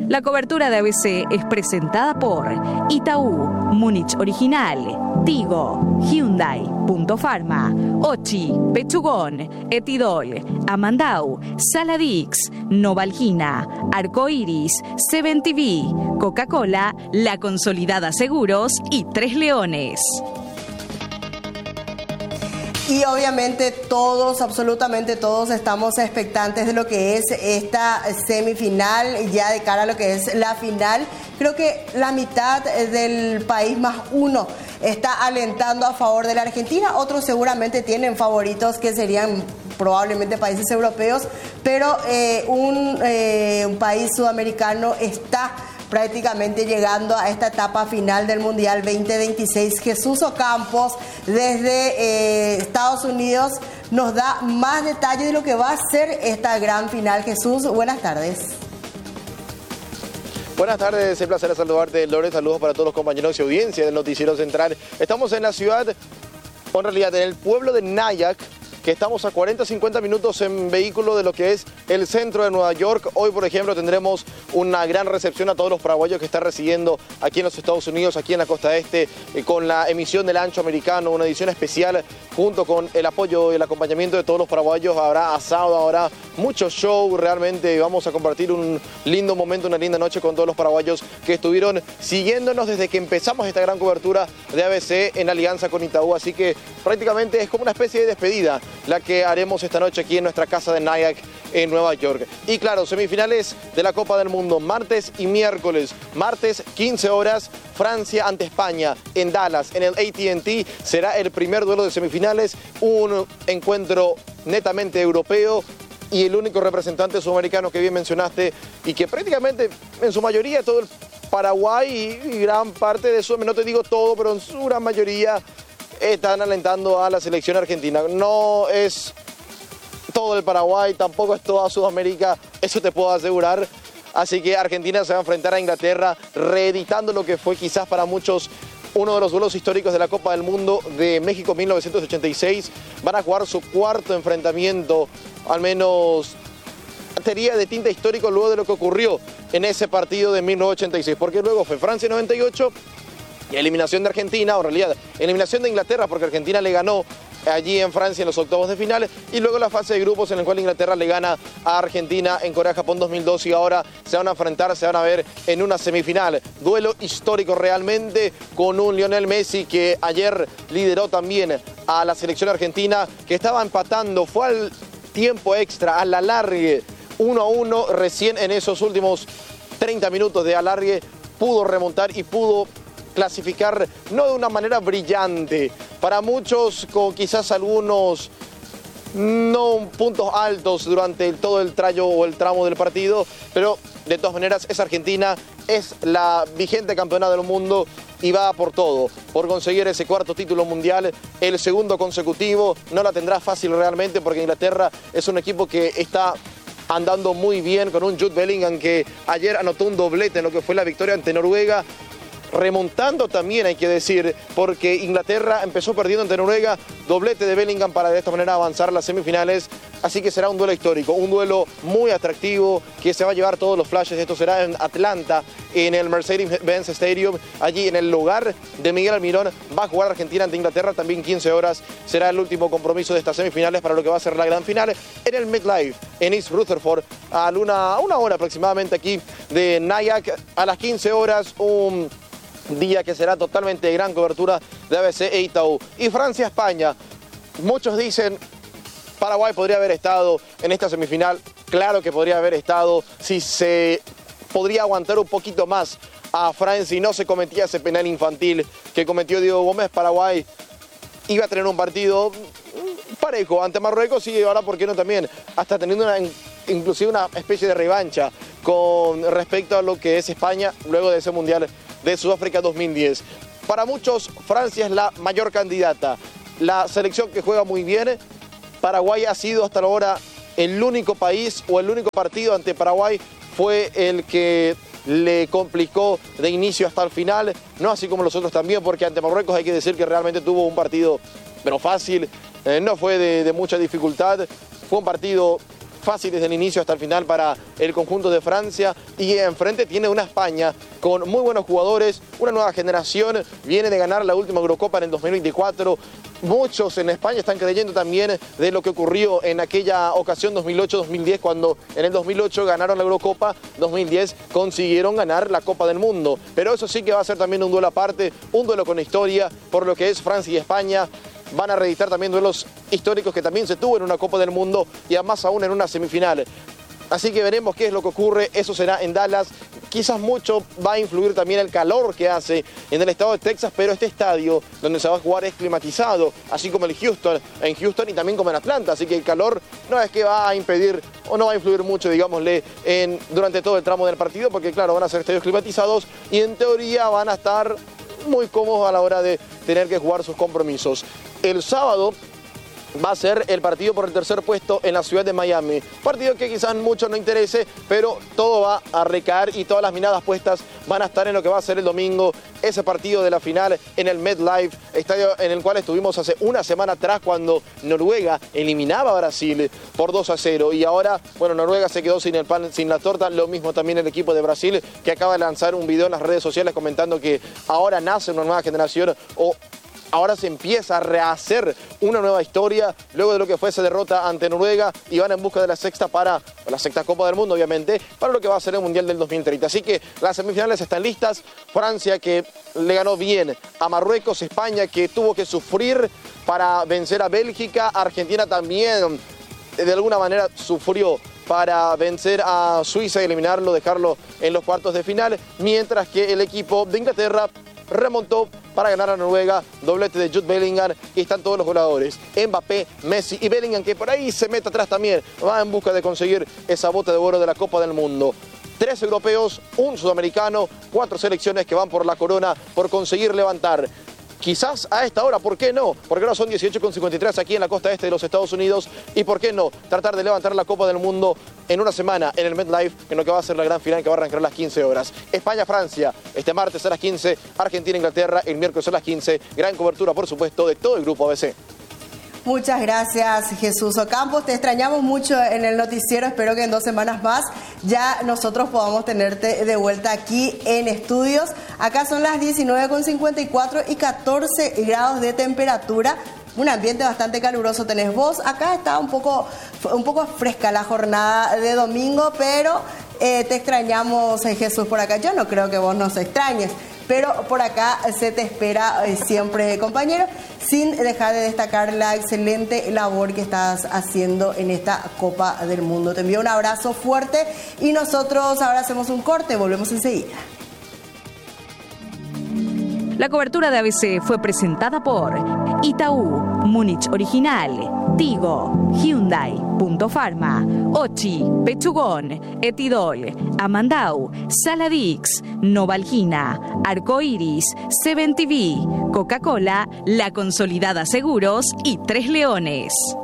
La cobertura de ABC es presentada por Itaú, Múnich Original, Tigo, Hyundai, Punto Pharma, Ochi, Pechugón, Etidol, Amandau, Saladix, Novalgina, Arcoiris, Seven TV, Coca-Cola, La Consolidada Seguros y Tres Leones. Y obviamente todos, absolutamente todos, estamos expectantes de lo que es esta semifinal, ya de cara a lo que es la final. Creo que la mitad del país más uno está alentando a favor de la Argentina. Otros seguramente tienen favoritos que serían probablemente países europeos, pero un país sudamericano está prácticamente llegando a esta etapa final del Mundial 2026. Jesús Ocampos, desde Estados Unidos, nos da más detalles de lo que va a ser esta gran final. Jesús, buenas tardes. Buenas tardes, es un placer saludarte, Lore. Saludos para todos los compañeros y audiencia del Noticiero Central. Estamos en la ciudad, o en realidad en el pueblo de Nyack, que estamos a 40-50 minutos en vehículo de lo que es el centro de Nueva York. Hoy, por ejemplo, tendremos una gran recepción a todos los paraguayos que están residiendo aquí en los Estados Unidos, aquí en la costa este, con la emisión del ancho americano, una edición especial junto con el apoyo y el acompañamiento de todos los paraguayos. Habrá asado, habrá mucho show, realmente vamos a compartir un lindo momento, una linda noche con todos los paraguayos que estuvieron siguiéndonos desde que empezamos esta gran cobertura de ABC en alianza con Itaú, así que prácticamente es como una especie de despedida la que haremos esta noche aquí en nuestra casa de Nyack en Nueva York. Y claro, semifinales de la Copa del Mundo, martes y miércoles. Martes, 15 horas, Francia ante España en Dallas, en el AT&T. Será el primer duelo de semifinales, un encuentro netamente europeo y el único representante sudamericano que bien mencionaste y que prácticamente en su mayoría todo el Paraguay y gran parte de Sudamérica, no te digo todo, pero en su gran mayoría están alentando a la selección argentina. No es todo el Paraguay, tampoco es toda Sudamérica, eso te puedo asegurar. Así que Argentina se va a enfrentar a Inglaterra, reeditando lo que fue quizás para muchos uno de los duelos históricos de la Copa del Mundo de México 1986. Van a jugar su cuarto enfrentamiento, al menos sería de tinta histórico luego de lo que ocurrió en ese partido de 1986, porque luego fue Francia 98, y eliminación de Argentina, o en realidad eliminación de Inglaterra, porque Argentina le ganó allí en Francia en los octavos de finales, y luego la fase de grupos en la cual Inglaterra le gana a Argentina en Corea-Japón 2002, y ahora se van a enfrentar, se van a ver en una semifinal. Duelo histórico realmente, con un Lionel Messi que ayer lideró también a la selección argentina, que estaba empatando, fue al tiempo extra, a la alargue, 1-1, recién en esos últimos 30 minutos de alargue pudo remontar y pudo clasificar, no de una manera brillante, para muchos con quizás algunos no puntos altos durante todo el tramo del partido, pero de todas maneras es Argentina, es la vigente campeona del mundo y va por todo, por conseguir ese cuarto título mundial, el segundo consecutivo. No la tendrá fácil realmente, porque Inglaterra es un equipo que está andando muy bien, con un Jude Bellingham que ayer anotó un doblete en lo que fue la victoria ante Noruega, remontando también, hay que decir, porque Inglaterra empezó perdiendo ante Noruega, doblete de Bellingham para de esta manera avanzar a las semifinales. Así que será un duelo histórico, un duelo muy atractivo que se va a llevar todos los flashes. Esto será en Atlanta, en el Mercedes-Benz Stadium, allí en el lugar de Miguel Almirón. Va a jugar Argentina ante Inglaterra, también 15 horas será el último compromiso de estas semifinales para lo que va a ser la gran final en el MetLife, en East Rutherford, a una hora aproximadamente aquí de Nyack. A las 15 horas, un día que será totalmente de gran cobertura de ABC e Itaú. Y Francia-España, muchos dicen Paraguay podría haber estado en esta semifinal. Claro que podría haber estado si se podría aguantar un poquito más a Francia y no se cometía ese penal infantil que cometió Diego Gómez. Paraguay iba a tener un partido parejo ante Marruecos y ahora, ¿por qué no también? Hasta teniendo inclusive una especie de revancha con respecto a lo que es España luego de ese Mundial de Sudáfrica 2010. Para muchos, Francia es la mayor candidata, la selección que juega muy bien. Paraguay ha sido hasta ahora el único país o el único partido ante Paraguay fue el que le complicó de inicio hasta el final, no así como los otros también, porque ante Marruecos hay que decir que realmente tuvo un partido pero fácil, no fue de mucha dificultad, fue un partido fácil desde el inicio hasta el final para el conjunto de Francia, y enfrente tiene una España con muy buenos jugadores, una nueva generación, viene de ganar la última Eurocopa en el 2024. Muchos en España están creyendo también de lo que ocurrió en aquella ocasión 2008-2010, cuando en el 2008 ganaron la Eurocopa, 2010 consiguieron ganar la Copa del Mundo. Pero eso sí que va a ser también un duelo aparte, un duelo con historia, por lo que es Francia y España. Van a reeditar también duelos históricos que también se tuvo en una Copa del Mundo y además aún en una semifinal. Así que veremos qué es lo que ocurre, eso será en Dallas. Quizás mucho va a influir también el calor que hace en el estado de Texas, pero este estadio donde se va a jugar es climatizado, así como en Houston y también como en Atlanta. Así que el calor no es que va a impedir o no va a influir mucho, digámosle, durante todo el tramo del partido, porque claro, van a ser estadios climatizados y en teoría van a estar muy cómodos a la hora de tener que jugar sus compromisos. El sábado va a ser el partido por el tercer puesto en la ciudad de Miami. Partido que quizás mucho no interese, pero todo va a recaer y todas las miradas puestas van a estar en lo que va a ser el domingo, ese partido de la final en el MetLife, estadio en el cual estuvimos hace una semana atrás cuando Noruega eliminaba a Brasil por 2-0. Y ahora, bueno, Noruega se quedó sin el pan, sin la torta, lo mismo también el equipo de Brasil, que acaba de lanzar un video en las redes sociales comentando que ahora nace una nueva generación, o ahora se empieza a rehacer una nueva historia luego de lo que fue esa derrota ante Noruega, y van en busca de la sexta Copa del Mundo, obviamente, para lo que va a ser el Mundial del 2030. Así que las semifinales están listas. Francia, que le ganó bien a Marruecos, España, que tuvo que sufrir para vencer a Bélgica, Argentina también de alguna manera sufrió para vencer a Suiza y eliminarlo, dejarlo en los cuartos de final, mientras que el equipo de Inglaterra remontó para ganar a Noruega, doblete de Jude Bellingham, y están todos los goleadores, Mbappé, Messi y Bellingham, que por ahí se mete atrás también, va en busca de conseguir esa bota de oro de la Copa del Mundo. 3 europeos, un sudamericano, 4 selecciones que van por la corona, por conseguir levantar. Quizás a esta hora, ¿por qué no? Porque ahora son 18:53 aquí en la costa este de los Estados Unidos, y ¿por qué no tratar de levantar la Copa del Mundo en una semana en el MetLife, en lo que va a ser la gran final que va a arrancar a las 15 horas? España-Francia, este martes a las 15, Argentina-Inglaterra, el miércoles a las 15, gran cobertura, por supuesto, de todo el grupo ABC. Muchas gracias, Jesús Ocampos. Te extrañamos mucho en el noticiero. Espero que en 2 semanas más ya nosotros podamos tenerte de vuelta aquí en estudios. Acá son las 19:54 y 14 grados de temperatura. Un ambiente bastante caluroso tenés vos. Acá está un poco fresca la jornada de domingo, pero te extrañamos, Jesús, por acá. Yo no creo que vos nos extrañes, pero por acá se te espera siempre, compañero, sin dejar de destacar la excelente labor que estás haciendo en esta Copa del Mundo. Te envío un abrazo fuerte y nosotros ahora hacemos un corte, volvemos enseguida. La cobertura de ABC fue presentada por Itaú, Múnich Original, Tigo, Hyundai, Punto Pharma, Ochi, Pechugón, Etidol, Amandau, Saladix, Novalgina, Arcoiris, Seven TV, Coca-Cola, La Consolidada Seguros y Tres Leones.